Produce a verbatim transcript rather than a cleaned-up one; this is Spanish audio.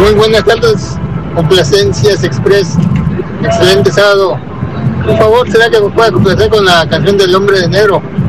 Muy buenas tardes, Complacencias Express. Excelente sábado. Por favor, ¿será que me pueda complacer con la canción del Hombre de Negro?